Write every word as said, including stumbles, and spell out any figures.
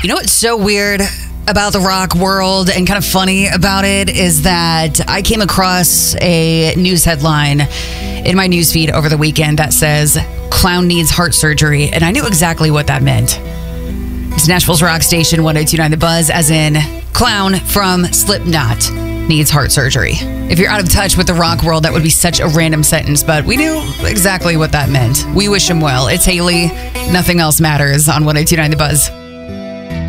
You know what's so weird about the rock world and kind of funny about it is that I came across a news headline in my newsfeed over the weekend that says, "Clown needs heart surgery," and I knew exactly what that meant. It's Nashville's rock station, one oh two point nine The Buzz, as in Clown from Slipknot needs heart surgery. If you're out of touch with the rock world, that would be such a random sentence, but we knew exactly what that meant. We wish him well. It's Haley. Nothing else matters on one oh two point nine The Buzz.